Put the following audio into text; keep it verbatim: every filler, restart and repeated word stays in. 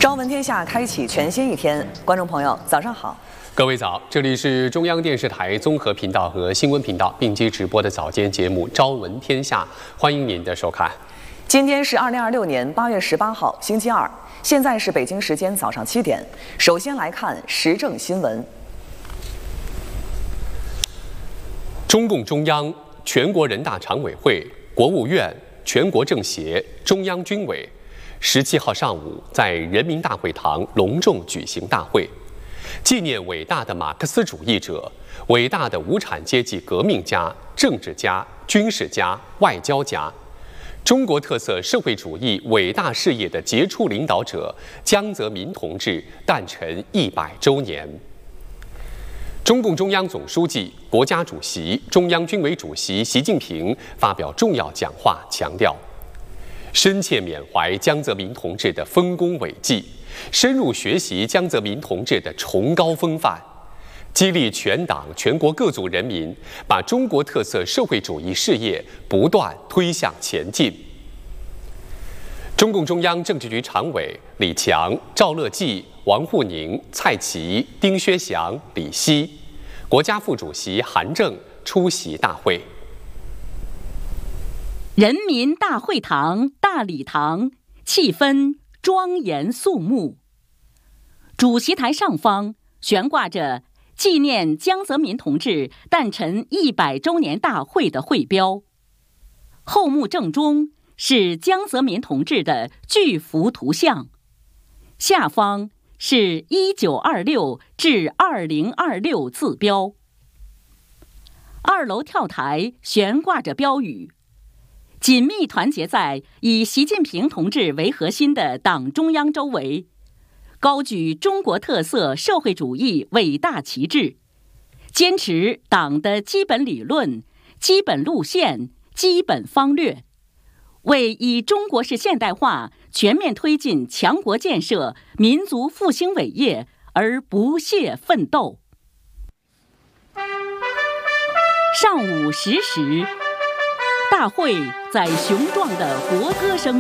朝闻天下开启全新一天，观众朋友，早上好。 各位早，这里是中央电视台综合频道和新闻频道并机直播的早间节目《朝闻天下》，欢迎您的收看。 今天是二零二六年八月十八号，星期二，现在是北京时间早上七点。首先来看时政新闻。 中共中央、全国人大常委会、国务院、全国政协、中央军委十七号上午在人民大会堂隆重举行大会，纪念伟大的马克思主义者、伟大的无产阶级革命家、政治家、军事家、外交家，中国特色社会主义伟大事业的杰出领导者江泽民同志诞辰一百周年。中共中央总书记、国家主席、中央军委主席习近平发表重要讲话，强调深切缅怀江泽民同志的丰功伟绩，深入学习江泽民同志的崇高风范，激励全党全国各族人民把中国特色社会主义事业不断推向前进。中共中央政治局常委李强、赵乐际、王沪宁、蔡奇、丁薛祥、李希，国家副主席韩正出席大会。 人民大会堂大礼堂气氛庄严肃穆，主席台上方悬挂着纪念江泽民同志诞辰一百周年大会的会标，后幕正中是江泽民同志的巨幅图像，下方是一九二六至二零二六字标。二楼跳台悬挂着标语，紧密团结在以习近平同志为核心的党中央周围，高举中国特色社会主义伟大旗帜，坚持党的基本理论、基本路线、基本方略，为以中国式现代化全面推进强国建设、民族复兴伟业而不懈奋斗。上午十时，大会在雄壮的国歌声